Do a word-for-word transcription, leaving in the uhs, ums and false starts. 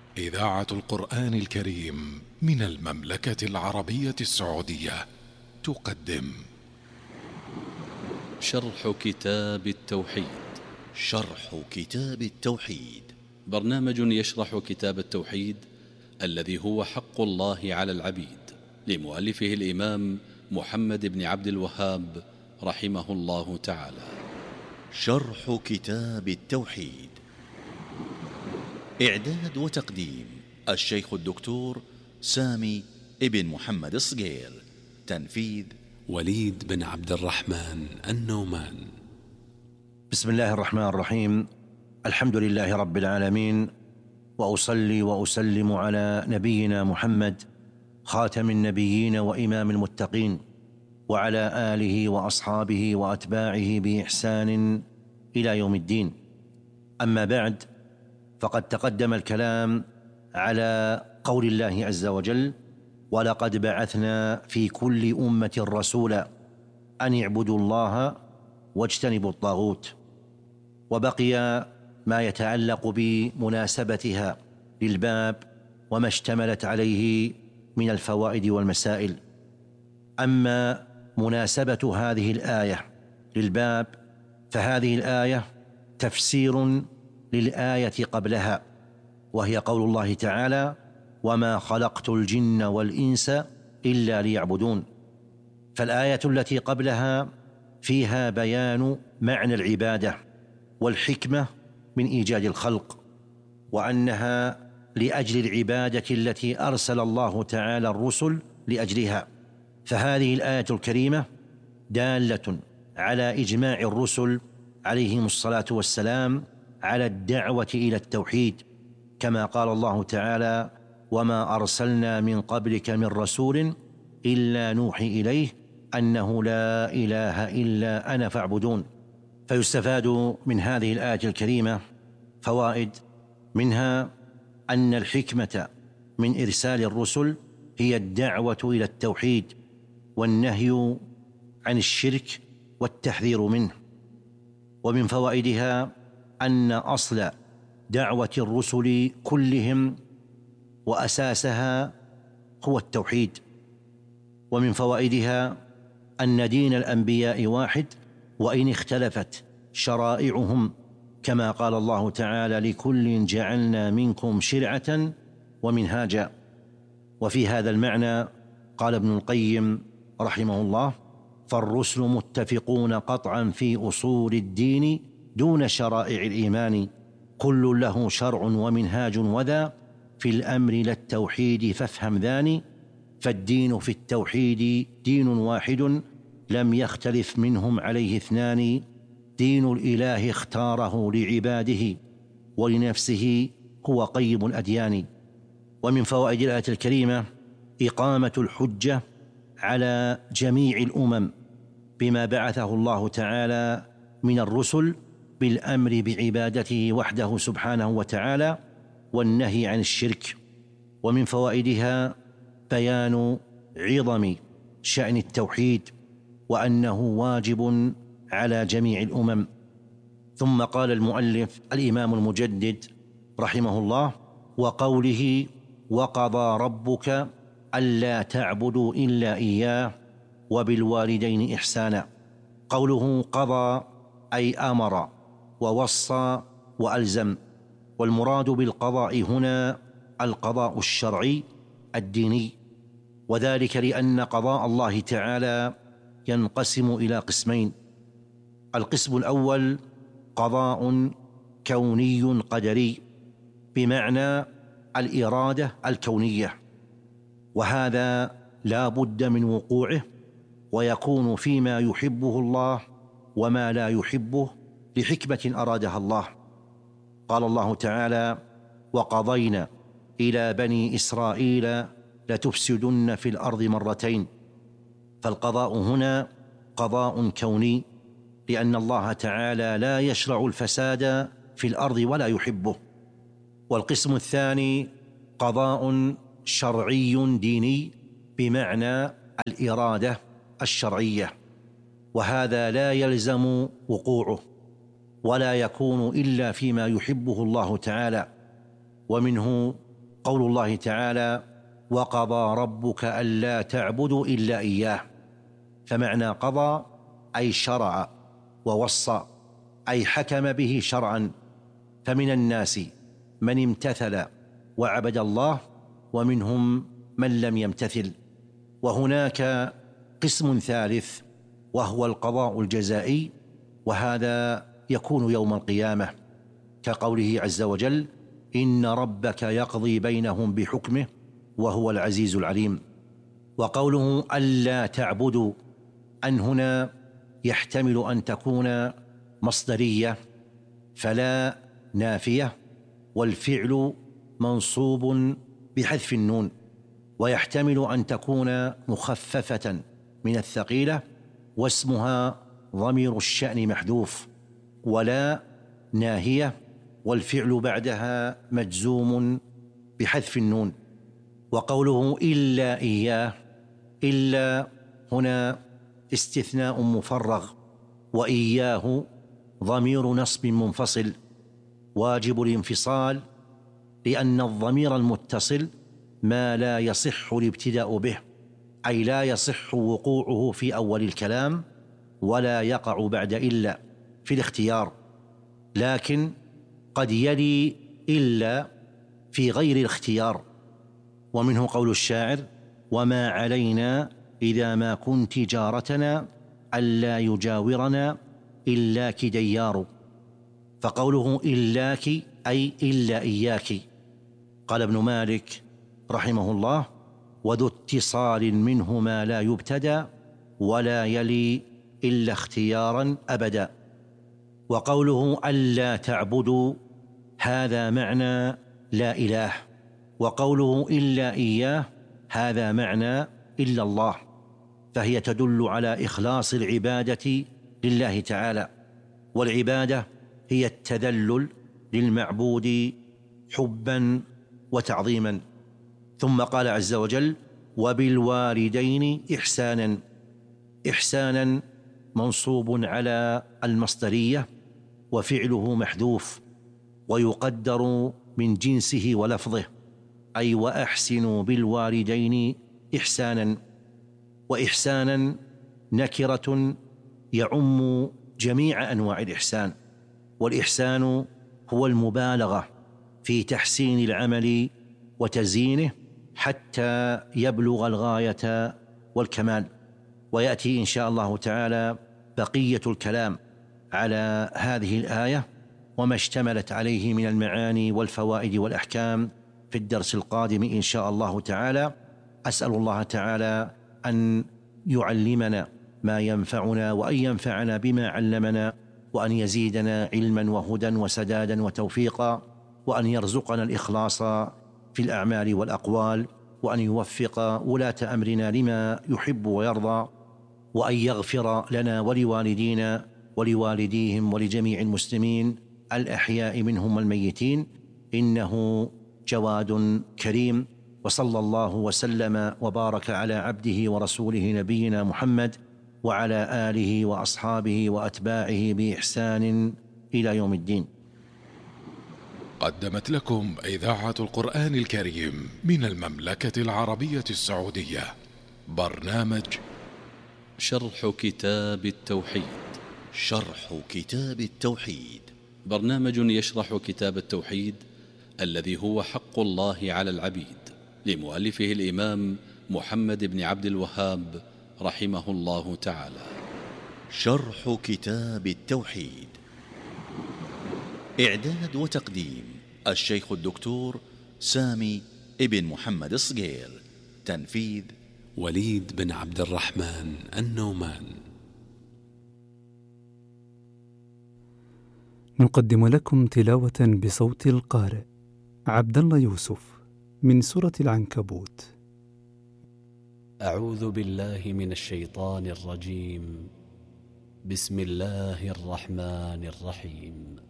إذاعة القرآن الكريم من المملكة العربية السعودية تقدم شرح كتاب التوحيد. شرح كتاب التوحيد برنامج يشرح كتاب التوحيد الذي هو حق الله على العبيد، لمؤلفه الإمام محمد بن عبد الوهاب رحمه الله تعالى. شرح كتاب التوحيد، إعداد وتقديم الشيخ الدكتور سامي ابن محمد الصقير، تنفيذ وليد بن عبد الرحمن النومان. بسم الله الرحمن الرحيم. الحمد لله رب العالمين، وأصلي وأسلم على نبينا محمد خاتم النبيين وإمام المتقين، وعلى آله وأصحابه وأتباعه بإحسان إلى يوم الدين. أما بعد، فقد تقدم الكلام على قول الله عز وجل: ولقد بعثنا في كل أمة رسولا أن اعبدوا الله واجتنبوا الطاغوت. وبقي ما يتعلق بمناسبتها للباب وما اشتملت عليه من الفوائد والمسائل. أما مناسبة هذه الآية للباب فهذه الآية تفسير للآية قبلها، وهي قول الله تعالى: وما خلقت الجن والإنس إلا ليعبدون. فالآية التي قبلها فيها بيان معنى العبادة والحكمة من إيجاد الخلق، وأنها لأجل العبادة التي أرسل الله تعالى الرسل لأجلها. فهذه الآية الكريمة دالة على إجماع الرسل عليهم الصلاة والسلام على الدعوة إلى التوحيد، كما قال الله تعالى: وما أرسلنا من قبلك من رسول إلا نوحي إليه أنه لا إله إلا أنا فاعبدون. فيستفاد من هذه الآية الكريمة فوائد، منها أن الحكمة من إرسال الرسل هي الدعوة إلى التوحيد والنهي عن الشرك والتحذير منه. ومن فوائدها أن أصل دعوة الرسل كلهم وأساسها هو التوحيد. ومن فوائدها أن دين الأنبياء واحد وإن اختلفت شرائعهم، كما قال الله تعالى: لكل جعلنا منكم شرعة ومنهاجا. وفي هذا المعنى قال ابن القيم رحمه الله: فالرسل متفقون قطعا في أصول الدين دون شرائع الإيمان، كل له شرع ومنهاج وذا في الأمر للتوحيد فافهم ذاني، فالدين في التوحيد دين واحد لم يختلف منهم عليه اثنان، دين الإله اختاره لعباده ولنفسه هو قيم الأديان. ومن فوائد الآية الكريمة إقامة الحجة على جميع الأمم بما بعثه الله تعالى من الرسل بالأمر بعبادته وحده سبحانه وتعالى والنهي عن الشرك. ومن فوائدها بيان عظم شأن التوحيد وأنه واجب على جميع الأمم. ثم قال المؤلف الإمام المجدد رحمه الله: وقوله: وقضى ربك ألا تعبدوا إلا إياه وبالوالدين إحسانا. قوله قضى أي أمر ووصى وألزم، والمراد بالقضاء هنا القضاء الشرعي الديني، وذلك لأن قضاء الله تعالى ينقسم إلى قسمين: القسم الأول قضاء كوني قدري بمعنى الإرادة الكونية، وهذا لا بد من وقوعه، ويكون فيما يحبه الله وما لا يحبه لحكمة أرادها الله. قال الله تعالى: وقضينا إلى بني إسرائيل لتفسدن في الأرض مرتين. فالقضاء هنا قضاء كوني، لأن الله تعالى لا يشرع الفساد في الأرض ولا يحبه. والقسم الثاني قضاء شرعي ديني بمعنى الإرادة الشرعية، وهذا لا يلزم وقوعه ولا يكون إلا فيما يحبه الله تعالى، ومنه قول الله تعالى: وقضى ربك ألا تعبدوا إلا إياه. فمعنى قضى أي شرع، ووصى أي حكم به شرعا. فمن الناس من امتثل وعبد الله، ومنهم من لم يمتثل. وهناك قسم ثالث وهو القضاء الجزائي، وهذا يكون يوم القيامة، كقوله عز وجل: إن ربك يقضي بينهم بحكمه وهو العزيز العليم. وقوله ألا تعبدوا، أن هنا يحتمل أن تكون مصدرية، فلا نافية، والفعل منصوب بحذف النون، ويحتمل أن تكون مخففة من الثقيلة واسمها ضمير الشأن محذوف، ولا ناهية والفعل بعدها مجزوم بحذف النون. وقوله إلا إياه، إلا هنا استثناء مفرغ، وإياه ضمير نصب منفصل واجب الانفصال، لأن الضمير المتصل ما لا يصح الابتداء به، أي لا يصح وقوعه في أول الكلام ولا يقع بعد إلا في الاختيار، لكن قد يلي إلا في غير الاختيار. ومنه قول الشاعر: وما علينا إذا ما كنت جارتنا ألا يجاورنا إلاك ديار. فقوله إلاك أي إلا إياك. قال ابن مالك رحمه الله: وذو اتصال منه ما لا يبتدى ولا يلي إلا اختيارا أبدا. وقوله ألا تعبدوا، هذا معنى لا إله، وقوله إلا إياه هذا معنى إلا الله، فهي تدل على إخلاص العبادة لله تعالى. والعبادة هي التذلل للمعبود حبا وتعظيما. ثم قال عز وجل: وبالوالدين إحسانا. إحسانا منصوب على المصدرية وفعله محذوف، ويقدر من جنسه ولفظه، أي وأحسنوا بالوالدين إحسانا. وإحسانا نكرة يعم جميع أنواع الإحسان، والإحسان هو المبالغة في تحسين العمل وتزيينه حتى يبلغ الغاية والكمال. ويأتي إن شاء الله تعالى بقية الكلام على هذه الآية وما اشتملت عليه من المعاني والفوائد والأحكام في الدرس القادم إن شاء الله تعالى. أسأل الله تعالى أن يعلمنا ما ينفعنا، وأن ينفعنا بما علمنا، وأن يزيدنا علما وهدى وسدادا وتوفيقا، وأن يرزقنا الإخلاص في الأعمال والأقوال، وأن يوفق ولاة أمرنا لما يحب ويرضى، وأن يغفر لنا ولوالدينا ولوالديهم ولجميع المسلمين الأحياء منهم والميتين، إنه جواد كريم. وصلى الله وسلم وبارك على عبده ورسوله نبينا محمد وعلى آله وأصحابه وأتباعه بإحسان إلى يوم الدين. قدمت لكم إذاعة القرآن الكريم من المملكة العربية السعودية برنامج شرح كتاب التوحيد. شرح كتاب التوحيد برنامج يشرح كتاب التوحيد الذي هو حق الله على العبيد، لمؤلفه الإمام محمد بن عبد الوهاب رحمه الله تعالى. شرح كتاب التوحيد، إعداد وتقديم الشيخ الدكتور سامي ابن محمد الصقيل، تنفيذ وليد بن عبد الرحمن النومان. نقدم لكم تلاوة بصوت القارئ عبد الله يوسف من سورة العنكبوت. أعوذ بالله من الشيطان الرجيم. بسم الله الرحمن الرحيم.